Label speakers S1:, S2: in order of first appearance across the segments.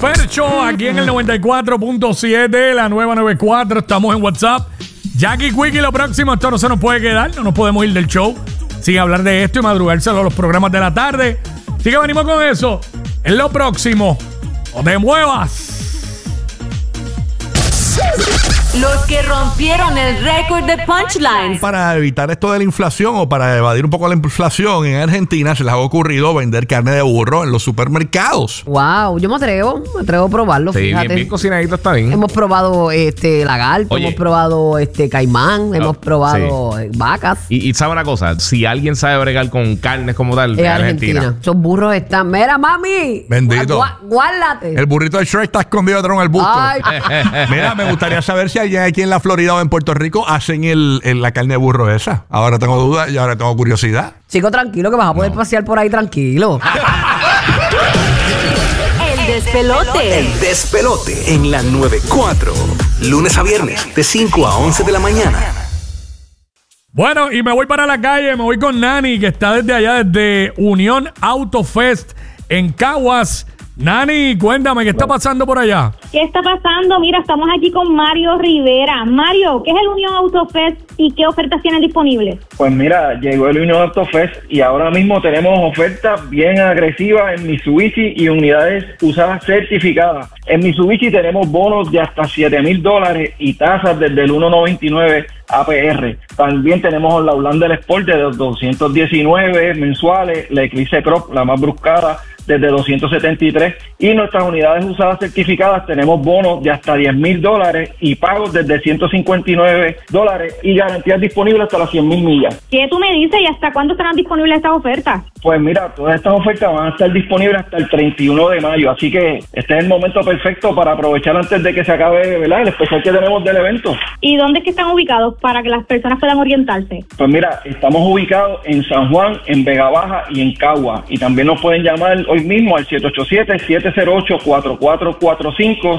S1: Fercho, aquí en el 94.7, la nueva 94. Estamos en WhatsApp. Jackie Quickie, lo próximo. Esto no se nos puede quedar. No nos podemos ir del show sin hablar de esto y madrugárselo a los programas de la tarde. Así que venimos con eso. En lo próximo. ¡No te muevas!
S2: Los que rompieron el récord de punchlines.
S3: Para evitar esto de la inflación o para evadir un poco la inflación, en Argentina se les ha ocurrido vender carne de burro en los supermercados.
S4: Wow, yo me atrevo a probarlo.
S5: Sí,
S4: fíjate.
S5: bien cocinadito está bien.
S4: Hemos probado lagarto,
S5: Oye.
S4: hemos probado caimán, hemos probado vacas.
S5: Y sabe una cosa, si alguien sabe bregar con carnes como tal,
S4: Es Argentina. Esos burros están. Mira, mami.
S3: Bendito.
S4: Guárdate.
S3: El burrito de Shrek está escondido detrás del busto.
S4: Ay.
S3: Mira, me gustaría saber si alguien aquí en la Florida o en Puerto Rico hacen la carne de burro esa. Ahora tengo dudas y ahora tengo curiosidad.
S4: Chico, tranquilo, que vas a poder pasear por ahí tranquilo.
S2: El despelote.
S6: El despelote en la 94. Lunes a viernes, de 5 a 11 de la mañana.
S1: Bueno, y me voy para la calle, me voy con Nani, que está desde allá, desde Unión Auto Fest en Caguas. Nani, cuéntame, ¿qué está pasando por allá?
S7: ¿Qué está pasando? Mira, estamos aquí con Mario Rivera. Mario, ¿qué es el Unión Auto Fest y qué ofertas tienen disponibles?
S8: Pues mira, llegó el Unión Auto Fest y ahora mismo tenemos ofertas bien agresivas en Mitsubishi y unidades usadas certificadas. En Mitsubishi tenemos bonos de hasta $7,000 y tasas desde el 1.99 APR. También tenemos la Outlander Sport de 219 mensuales, la Eclipse Crop, la más bruscada, desde 273, y nuestras unidades usadas certificadas tenemos bonos de hasta $10,000 y pagos desde $159 y garantías disponibles hasta las 100,000 millas.
S7: ¿Qué tú me dices y hasta cuándo estarán disponibles estas ofertas?
S8: Pues mira, todas estas ofertas van a estar disponibles hasta el 31 de mayo, así que este es el momento perfecto para aprovechar antes de que se acabe, ¿verdad?, el especial que tenemos del evento.
S7: ¿Y dónde es que están ubicados para que las personas puedan orientarse?
S8: Pues mira, estamos ubicados en San Juan, en Vega Baja y en Cagua, y también nos pueden llamar hoy mismo al 787-708-4445,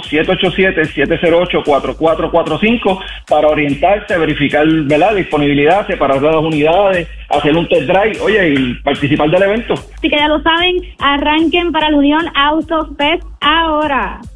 S8: 787-708-4445 para orientarse, verificar, ¿verdad?, disponibilidad, separar las unidades, hacer un test drive, oye, y participar del evento.
S7: Así que ya lo saben, arranquen para la Unión Auto Fest ahora.